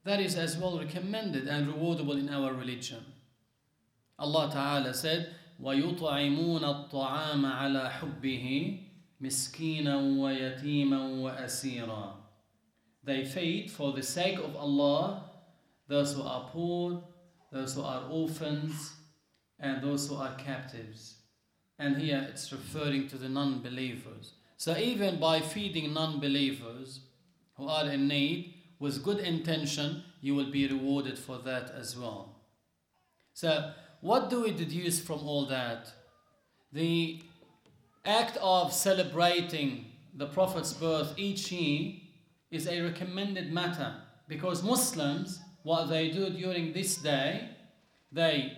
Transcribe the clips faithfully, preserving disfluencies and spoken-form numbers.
that is as well recommended and rewardable in our religion. Allah Ta'ala said, وَيُطْعِمُونَ الطَّعَامَ عَلَى حُبِّهِ مِسْكِينًا وَيَتِيمًا وَأَسِيرًا. They feed for the sake of Allah those who are poor, those who are orphans, and those who are captives. And here it's referring to the non-believers. So even by feeding non-believers who are in need with good intention, you will be rewarded for that as well. So what do we deduce from all that? The act of celebrating the Prophet's birth each year is a recommended matter, because Muslims, what they do during this day, they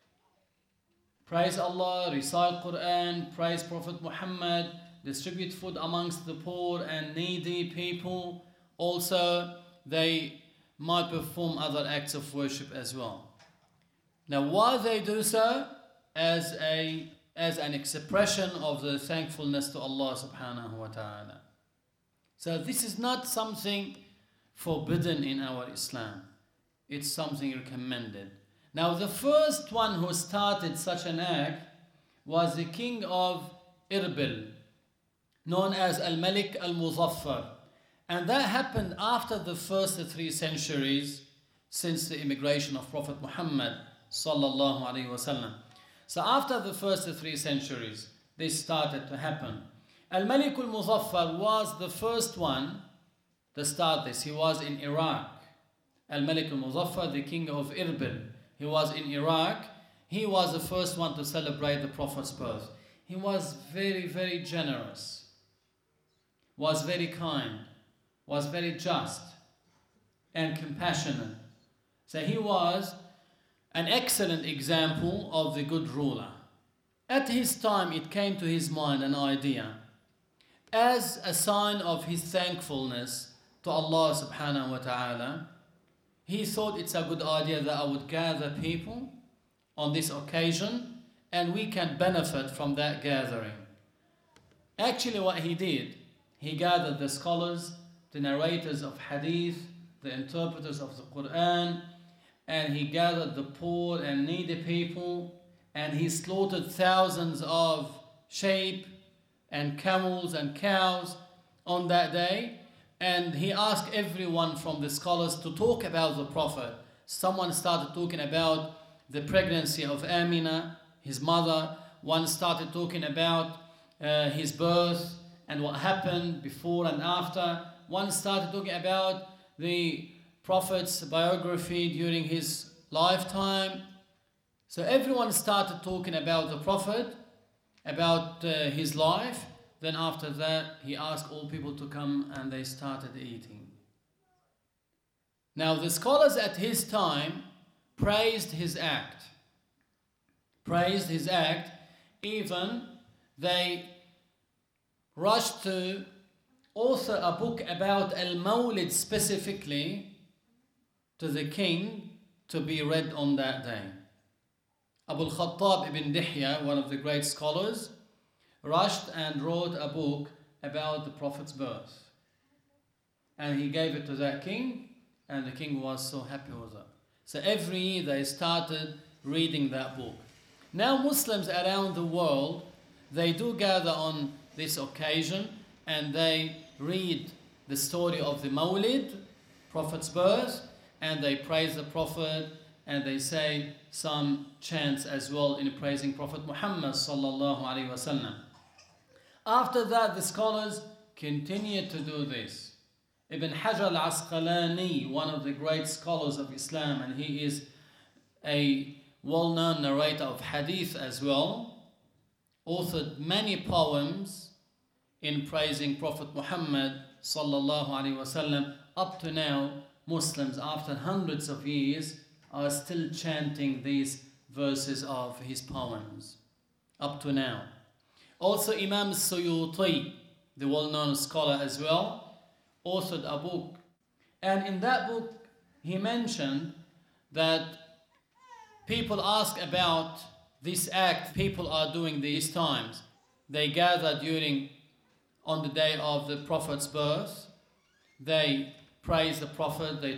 praise Allah, recite Quran, praise Prophet Muhammad, distribute food amongst the poor and needy people. Also, they might perform other acts of worship as well. Now, why they do so? As a as an expression of the thankfulness to Allah subhanahu wa ta'ala. So this is not something forbidden in our Islam. It's something recommended. Now, the first one who started such an act was the king of Irbil, known as Al-Malik Al-Muzaffar. And that happened after the first three centuries since the immigration of Prophet Muhammad sallallahu alaihi wasallam. So after the first three centuries, this started to happen. Al-Malik Al-Muzaffar was the first one to start this. He was in Iraq. Al-Malik Al-Muzaffar, the king of Irbil, he was in Iraq. He was the first one to celebrate the Prophet's birth. He was very, very generous, was very kind, was very just and compassionate. So he was an excellent example of the good ruler. At his time, it came to his mind an idea. As a sign of his thankfulness to Allah subhanahu wa ta'ala, he thought it's a good idea that I would gather people on this occasion and we can benefit from that gathering. Actually, what he did, he gathered the scholars, the narrators of hadith, the interpreters of the Quran, and he gathered the poor and needy people, and he slaughtered thousands of sheep and camels and cows on that day. And he asked everyone from the scholars to talk about the Prophet. Someone started talking about the pregnancy of Amina, his mother. One started talking about uh, his birth and what happened before and after. One started talking about the Prophet's biography during his lifetime. So everyone started talking about the Prophet, about uh, his life. Then after that, he asked all people to come and they started eating. Now the scholars at his time praised his act. Praised his act. Even they rushed to author a book about Al-Mawlid specifically to the king to be read on that day. Abu al-Khattab ibn Dihya, one of the great scholars, rushed and wrote a book about the Prophet's birth. And he gave it to that king, and the king was so happy with it. So every year they started reading that book. Now Muslims around the world, they do gather on this occasion and they read the story of the Mawlid, Prophet's birth, and they praise the Prophet and they say some chants as well in praising Prophet Muhammad sallallahu alaihi wasallam. After that, the scholars continued to do this. Ibn Hajar al-Asqalani, one of the great scholars of Islam, and he is a well-known narrator of hadith as well, authored many poems in praising Prophet Muhammad sallallahu alaihi wasallam. Up to now, Muslims, after hundreds of years, are still chanting these verses of his poems. Up to now. Also, Imam Suyuti, the well-known scholar as well, authored a book. And in that book, he mentioned that people ask about this act people are doing these times. They gather during, on the day of the Prophet's birth. They praise the Prophet, they